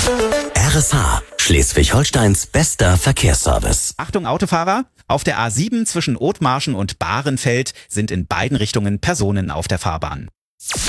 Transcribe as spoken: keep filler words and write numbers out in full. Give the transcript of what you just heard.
R S H, Schleswig-Holsteins bester Verkehrsservice. Achtung Autofahrer, auf der A sieben zwischen Othmarschen und Bahrenfeld sind in beiden Richtungen Personen auf der Fahrbahn.